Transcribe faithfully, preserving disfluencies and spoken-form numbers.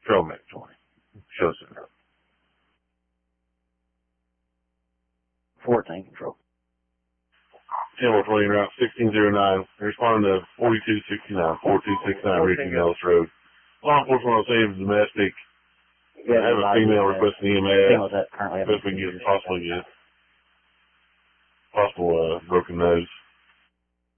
Trailmec twenty. Show center. fourteen control. Channel twenty, route sixteen oh nine. Responding to forty-two sixty-nine, forty-two sixty-nine Region Ellis Road. Law enforcement on scene of domestic. Yeah, I have a female requesting E M S. Females that currently have If we can get possibly get possible uh, broken nose.